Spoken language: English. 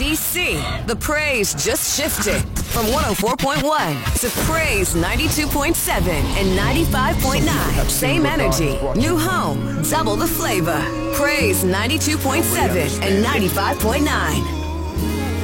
DC, the praise just shifted from 104.1 to praise 92.7 and 95.9. Same energy, new home, double the flavor. Praise 92.7 and 95.9.